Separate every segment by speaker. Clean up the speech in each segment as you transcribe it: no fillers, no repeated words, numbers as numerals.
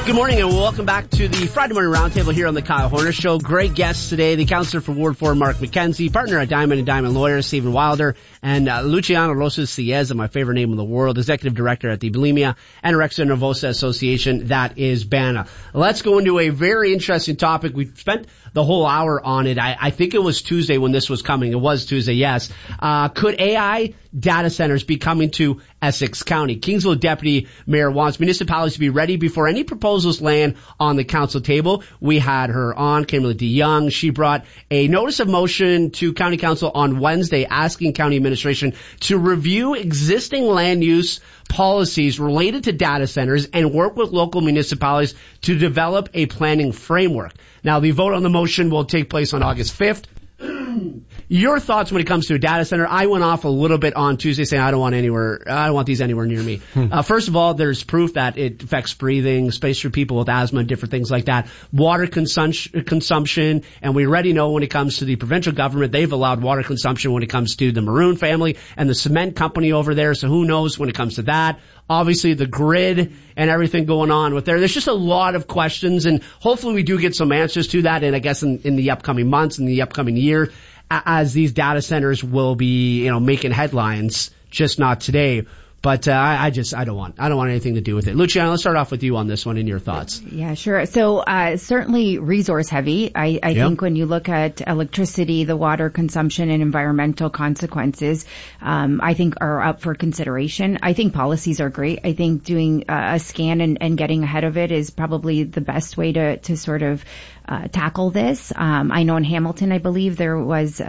Speaker 1: Good morning and welcome back to the Friday Morning Roundtable here on the Kyle Horner Show. Great guests today. The counselor for Ward 4, Mark McKenzie, partner at Diamond & Diamond Lawyers, Stephen Wilder, and Luciano Rosas Cieza, my favorite name in the world, executive director at the Bulimia Anorexia Nervosa Association. That is BANA. Let's go into a very interesting topic. We spent the whole hour on it. I think it was Tuesday when this was coming. It was Tuesday, yes. Could AI data centers be coming to Essex County? Kingsville Deputy Mayor wants municipalities to be ready before any proposals land on the council table. We had her on, Kimberly DeYoung. She brought a notice of motion to County Council on Wednesday asking County Administration to review existing land use policies related to data centers and work with local municipalities to develop a planning framework. Now, the vote on the motion will take place on August 5th. Your thoughts when it comes to a data center? I went off a little bit on Tuesday saying I don't want these anywhere near me. First of all, there's proof that it affects breathing, space for people with asthma, different things like that. Water consumption, and we already know when it comes to the provincial government, they've allowed water consumption when it comes to the Maroon family and the cement company over there, so who knows when it comes to that. Obviously, the grid and everything going on with there. There's just a lot of questions, and hopefully we do get some answers to that, and I guess in the upcoming months, in the upcoming year, as these data centers will be, making headlines, just not today. But I don't want anything to do with it. Luciano, let's start off with you on this one and your thoughts.
Speaker 2: Yeah, sure. So certainly resource heavy. I think when you look at electricity, the water consumption and environmental consequences, I think are up for consideration. I think policies are great. I think doing a scan and getting ahead of it is probably the best way to sort of tackle this. I know in Hamilton, I believe there was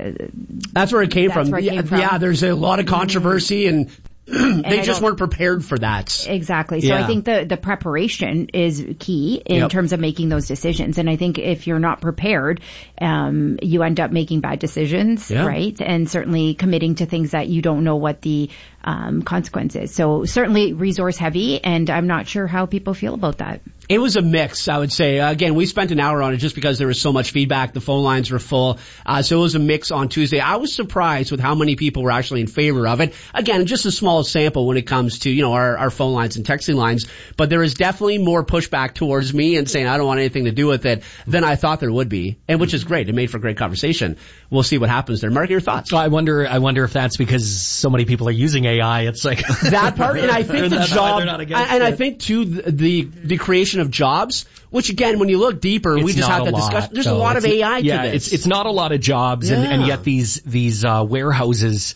Speaker 1: that's where it came from. Yeah, there's a lot of controversy and they just weren't prepared for that.
Speaker 2: Exactly. So I think the preparation is key in terms of making those decisions. And I think if you're not prepared, you end up making bad decisions, right? And certainly committing to things that you don't know what the consequences. So certainly resource heavy, and I'm not sure how people feel about that.
Speaker 1: It was a mix, I would say. Again, we spent an hour on it just because there was so much feedback. The phone lines were full. So it was a mix on Tuesday. I was surprised with how many people were actually in favor of it. Again, just a small sample when it comes to, our phone lines and texting lines. But there is definitely more pushback towards me and saying I don't want anything to do with it than I thought there would be. And which is great. It made for great conversation. We'll see what happens there. Mark, your thoughts?
Speaker 3: I wonder if that's because so many people are using AI. It's like
Speaker 1: that part. And I think the job, and I think too, the creation of jobs, which again, when you look deeper, we just had that discussion. There's a lot of AI to this.
Speaker 3: It's not a lot of jobs, and yet these warehouses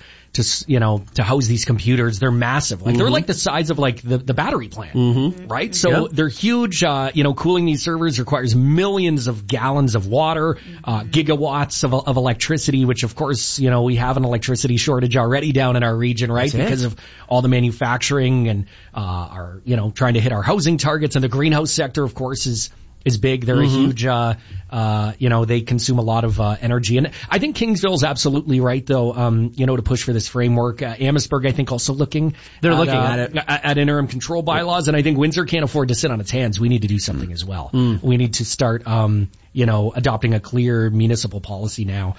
Speaker 3: to house these computers, they're massive. Like they're like the size of like the battery plant, right? So they're huge. Cooling these servers requires millions of gallons of water, gigawatts of electricity, which of course, we have an electricity shortage already down in our region, right? Because of all the manufacturing and our trying to hit our housing targets, and the greenhouse sector, of course, is big. They're a huge, they consume a lot of energy. And I think Kingsville's absolutely right, though, to push for this framework. Amherstburg, I think, also looking at it. At interim control bylaws. And I think Windsor can't afford to sit on its hands. We need to do something as well. We need to start, adopting a clear municipal policy now.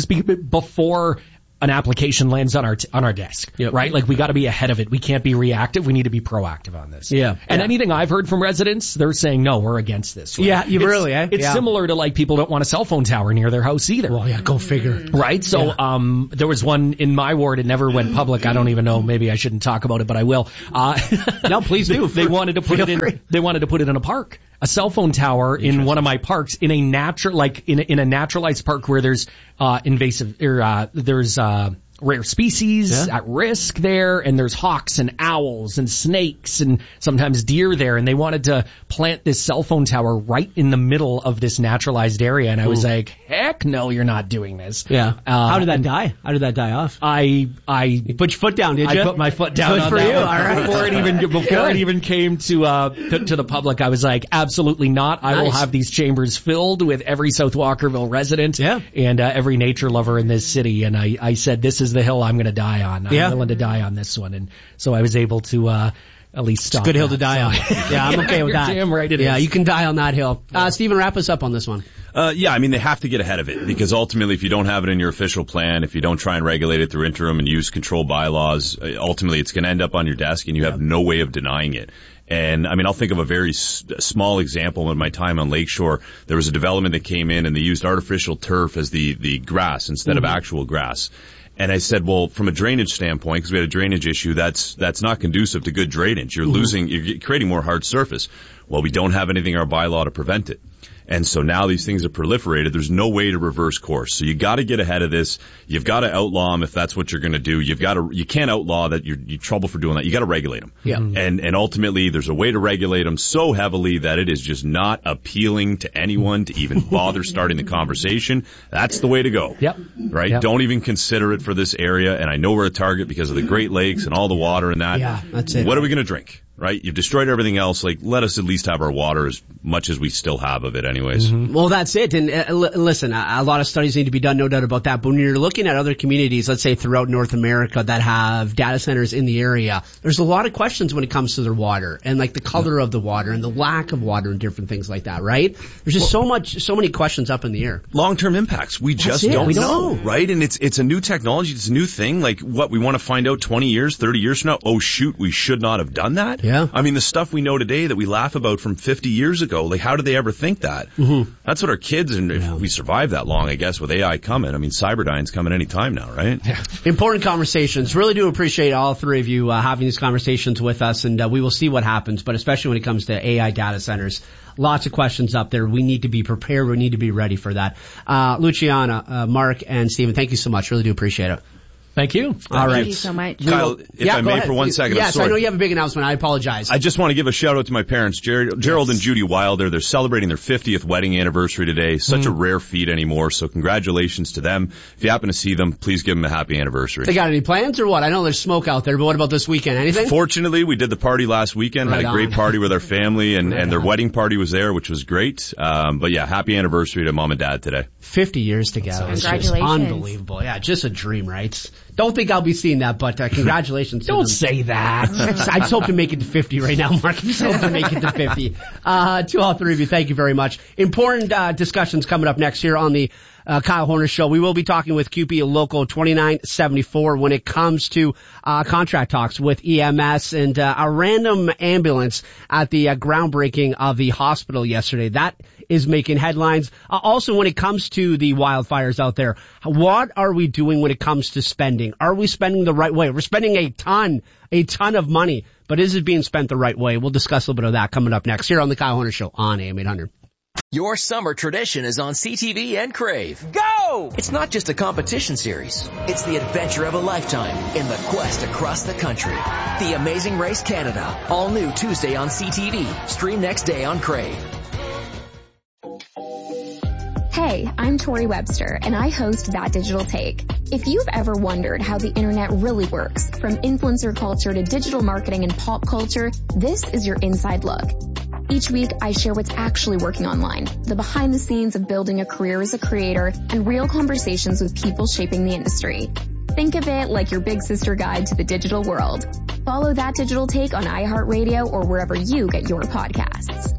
Speaker 3: Before an application lands on our desk, right? Like we got to be ahead of it. We can't be reactive. We need to be proactive on this. And anything I've heard from residents, they're saying, no, we're against this. Right? It's similar to like people don't want a cell phone tower near their house either.
Speaker 1: Well, go figure.
Speaker 3: Right? So, there was one in my ward. It never went public. I don't even know. Maybe I shouldn't talk about it, but I will.
Speaker 1: No, please do.
Speaker 3: They wanted to put it in a park. A cell phone tower in one of my parks in a in a naturalized park where there's invasive or there's rare species at risk there, and there's hawks and owls and snakes and sometimes deer there, and they wanted to plant this cell phone tower right in the middle of this naturalized area, and I was like, heck no, you're not doing this.
Speaker 1: How did that die? How did that die off?
Speaker 3: You
Speaker 1: put your foot down, did you?
Speaker 3: I put my foot down on
Speaker 1: for
Speaker 3: that
Speaker 1: you. All right.
Speaker 3: Before it even came to the public, I was like, absolutely not. I will have these chambers filled with every South Walkerville resident and every nature lover in this city, and I said, this is the hill I'm going to die on. I'm willing to die on this one. And so I was able to at least stop.
Speaker 1: It's a good hill to die on. I'm okay with that.
Speaker 3: Damn right it is.
Speaker 1: You can die on that hill. Stephen, wrap us up on this one.
Speaker 4: They have to get ahead of it, because ultimately if you don't have it in your official plan, if you don't try and regulate it through interim and use control bylaws, ultimately it's going to end up on your desk and you have no way of denying it. And I mean, I'll think of a very small example. In my time on Lakeshore, there was a development that came in and they used artificial turf as the grass instead of actual grass. And I said, well, from a drainage standpoint, because we had a drainage issue, that's not conducive to good drainage. You're creating more hard surface. Well, we don't have anything in our bylaw to prevent it. And so now these things are proliferated. There's no way to reverse course. So you got to get ahead of this. You've got to outlaw them if that's what you're going to do. You can't outlaw that. You're trouble for doing that. You got to regulate them.
Speaker 1: Yeah.
Speaker 4: And ultimately there's a way to regulate them so heavily that it is just not appealing to anyone to even bother starting the conversation. That's the way to go.
Speaker 3: Yep.
Speaker 4: Right?
Speaker 3: Yep.
Speaker 4: Don't even consider it for this area. And I know we're a target because of the Great Lakes and all the water and that.
Speaker 1: Yeah, that's it.
Speaker 4: What are we going to drink? Right? You've destroyed everything else. Like, let us at least have our water as much as we still have of it anyways.
Speaker 1: Well, that's it. And listen, a lot of studies need to be done, no doubt about that. But when you're looking at other communities, let's say throughout North America that have data centers in the area, there's a lot of questions when it comes to their water and like the color of the water and the lack of water and different things like that, right? There's just so many questions up in the air.
Speaker 4: Long-term impacts. We just don't know, right? And it's a new technology. It's a new thing. Like, what, we want to find out 20 years, 30 years from now? Oh, shoot, we should not have done that?
Speaker 1: Yeah.
Speaker 4: I mean, the stuff we know today that we laugh about from 50 years ago, like, how did they ever think that? That's what our kids, and if we survive that long, I guess, with AI coming, I mean, Cyberdyne's coming any time now, right?
Speaker 1: Yeah. Important conversations. Really do appreciate all three of you having these conversations with us, and we will see what happens, but especially when it comes to AI data centers. Lots of questions up there. We need to be prepared. We need to be ready for that. Luciana, Mark, and Stephen, thank you so much. Really do appreciate it.
Speaker 3: Thank you.
Speaker 1: All right.
Speaker 2: Thank you so much.
Speaker 4: Kyle, if I may, for 1 second.
Speaker 1: Yes, I know you have a big announcement. I apologize.
Speaker 4: I just want to give a shout out to my parents, Gerald and Judy Wilder. They're celebrating their 50th wedding anniversary today. Such a rare feat anymore. So congratulations to them. If you happen to see them, please give them a happy anniversary.
Speaker 1: They got any plans or what? I know there's smoke out there, but what about this weekend? Anything?
Speaker 4: Fortunately, we did the party last weekend. Had a great party with our family, and their wedding party was there, which was great. But yeah, happy anniversary to mom and dad today.
Speaker 1: 50 years together.
Speaker 2: Congratulations.
Speaker 1: It's unbelievable. Yeah, just a dream, right? Don't think I'll be seeing that, but congratulations to them.
Speaker 3: Don't say that.
Speaker 1: I just hope to make it to 50 right now, Mark. I just hope to make it to 50. To all three of you, thank you very much. Important discussions coming up next here on the Kyle Horner Show. We will be talking with CUPE Local 2974 when it comes to contract talks with EMS and a random ambulance at the groundbreaking of the hospital yesterday. That is making headlines. Also, when it comes to the wildfires out there, what are we doing when it comes to spending? Are we spending the right way? We're spending a ton of money, but is it being spent the right way? We'll discuss a little bit of that coming up next here on the Kyle Horner Show on AM 800.
Speaker 5: Your summer tradition is on CTV and Crave. Go! It's not just a competition series. It's the adventure of a lifetime in the quest across the country. The Amazing Race Canada. All new Tuesday on CTV. Stream next day on Crave.
Speaker 6: Hey, I'm Tori Webster, and I host That Digital Take. If you've ever wondered how the internet really works, from influencer culture to digital marketing and pop culture, this is your inside look. Each week, I share what's actually working online, the behind the scenes of building a career as a creator, and real conversations with people shaping the industry. Think of it like your big sister guide to the digital world. Follow That Digital Take on iHeartRadio or wherever you get your podcasts.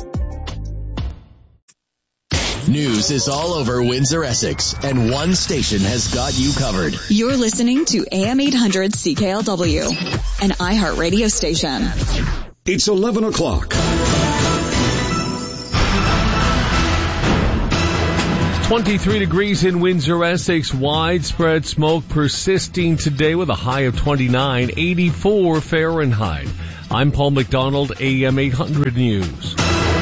Speaker 7: News is all over Windsor-Essex, and one station has got you covered.
Speaker 8: You're listening to AM 800 CKLW, an iHeartRadio station.
Speaker 9: It's 11 o'clock.
Speaker 10: 23 degrees in Windsor-Essex. Widespread smoke persisting today with a high of 29, 84 Fahrenheit. I'm Paul McDonald, AM 800 News.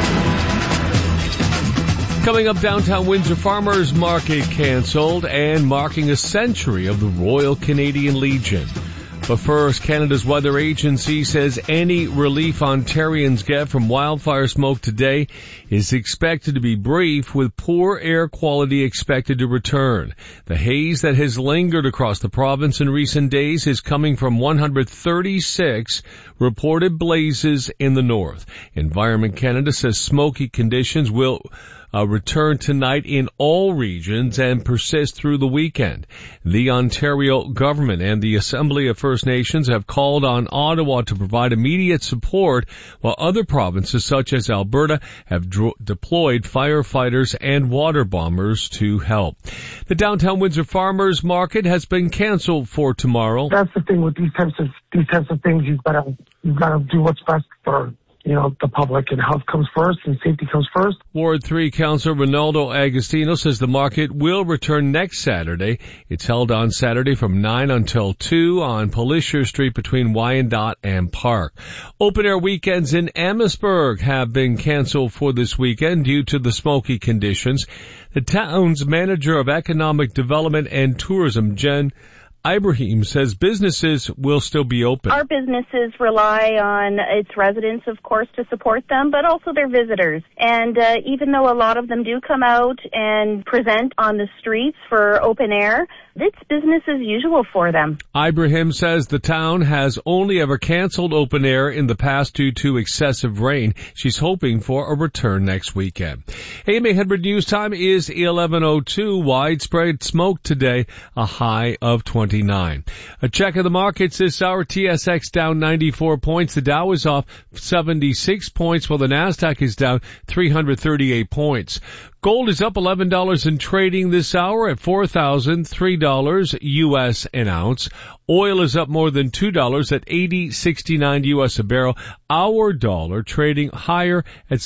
Speaker 10: Coming up, downtown Windsor Farmers Market canceled and marking a century of the Royal Canadian Legion. But first, Canada's Weather Agency says any relief Ontarians get from wildfire smoke today is expected to be brief, with poor air quality expected to return. The haze that has lingered across the province in recent days is coming from 136 reported blazes in the north. Environment Canada says smoky conditions will return tonight in all regions and persist through the weekend. The Ontario government and the Assembly of First First Nations have called on Ottawa to provide immediate support, while other provinces such as Alberta have deployed firefighters and water bombers to help. The downtown Windsor Farmers Market has been canceled for tomorrow.
Speaker 11: That's the thing with these types of things. You've got to do what's best for the public, and health comes first and safety comes first. Ward 3 Councillor Ronaldo Agostino says the market will return next Saturday. It's held on Saturday from 9 until 2 on Palliser Street between Wyandotte and Park. Open air weekends in Amherstburg have been canceled for this weekend due to the smoky conditions. The town's manager of economic development and tourism, Jen Ibrahim, says businesses will still be open.
Speaker 12: Our businesses rely on its residents, of course, to support them, but also their visitors. And even though a lot of them do come out and present on the streets for open air, it's business as usual for them.
Speaker 10: Ibrahim says the town has only ever canceled open air in the past due to excessive rain. She's hoping for a return next weekend. AMA 100 News Time is 11:02. Widespread smoke today, a high of 29. A check of the markets this hour. TSX down 94 points. The Dow is off 76 points, while the Nasdaq is down 338 points. Gold is up $11 in trading this hour at $4,003 US an ounce. Oil is up more than $2 at $80.69 US a barrel. Our dollar trading higher at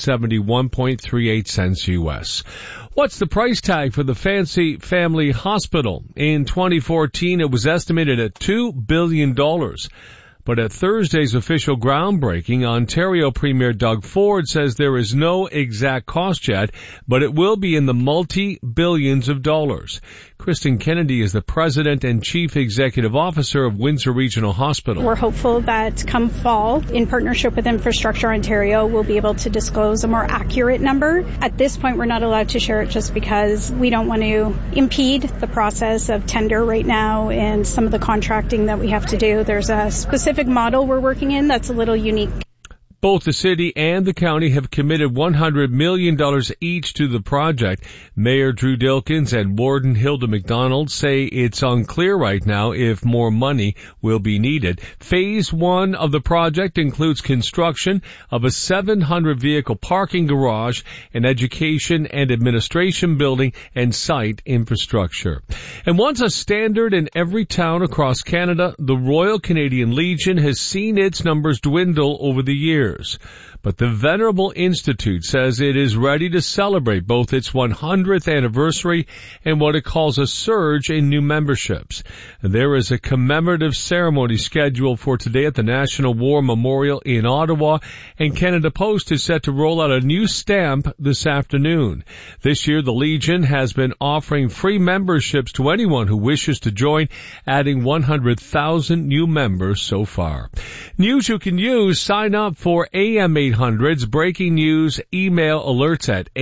Speaker 10: 71.38 cents US. What's the price tag for the Fancy Family Hospital? In 2014, it was estimated at $2 billion. But at Thursday's official groundbreaking, Ontario Premier Doug Ford says there is no exact cost yet, but it will be in the multi-billions of dollars. Kristen Kennedy is the President and Chief Executive Officer of Windsor Regional Hospital.
Speaker 13: We're hopeful that come fall, in partnership with Infrastructure Ontario, we'll be able to disclose a more accurate number. At this point, we're not allowed to share it just because we don't want to impede the process of tender right now and some of the contracting that we have to do. There's a specific model we're working in that's a little unique.
Speaker 10: Both the city and the county have committed $100 million each to the project. Mayor Drew Dilkins and Warden Hilda McDonald say it's unclear right now if more money will be needed. Phase 1 of the project includes construction of a 700-vehicle parking garage, an education and administration building, and site infrastructure. And once a standard in every town across Canada, the Royal Canadian Legion has seen its numbers dwindle over the years. But the Venerable Institute says it is ready to celebrate both its 100th anniversary and what it calls a surge in new memberships. There is a commemorative ceremony scheduled for today at the National War Memorial in Ottawa, and Canada Post is set to roll out a new stamp this afternoon. This year, the Legion has been offering free memberships to anyone who wishes to join, adding 100,000 new members so far. News you can use: sign up for AM 800's breaking news email alerts at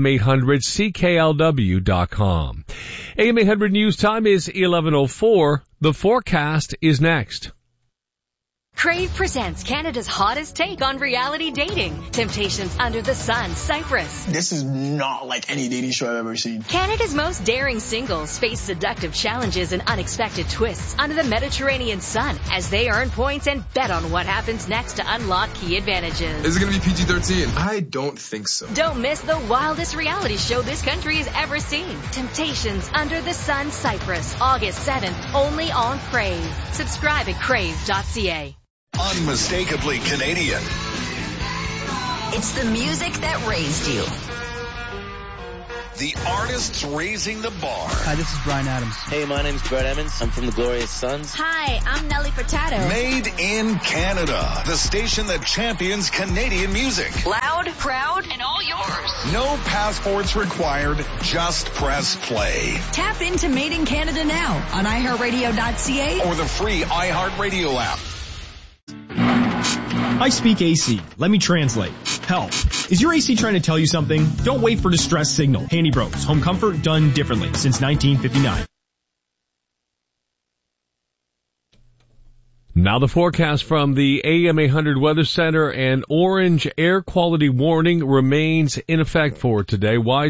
Speaker 10: am800cklw.com. AM 800 News Time is 11:04. The forecast is next.
Speaker 14: Crave presents Canada's hottest take on reality dating. Temptations Under the Sun, Cyprus.
Speaker 15: This is not like any dating show I've ever seen.
Speaker 14: Canada's most daring singles face seductive challenges and unexpected twists under the Mediterranean sun as they earn points and bet on what happens next to unlock key advantages.
Speaker 15: Is it going to be PG-13? I don't think so.
Speaker 14: Don't miss the wildest reality show this country has ever seen. Temptations Under the Sun, Cyprus, August 7th, only on Crave. Subscribe at crave.ca.
Speaker 16: Unmistakably Canadian.
Speaker 17: It's the music that raised you.
Speaker 16: The artists raising the bar.
Speaker 18: Hi, this is Bryan Adams.
Speaker 19: Hey, my name's Brett Emmons. I'm from the Glorious Sons.
Speaker 17: Hi, I'm Nelly Furtado.
Speaker 16: Made in Canada. The station that champions Canadian music.
Speaker 17: Loud, proud, and all yours.
Speaker 16: No passports required. Just press play.
Speaker 8: Tap into Made in Canada now on iHeartRadio.ca
Speaker 16: or the free iHeartRadio app.
Speaker 20: I speak AC. Let me translate. Help. Is your AC trying to tell you something? Don't wait for distress signal. Handy Bros. Home comfort done differently since 1959.
Speaker 10: Now the forecast from the AM 800 Weather Center: and orange air quality warning remains in effect for today.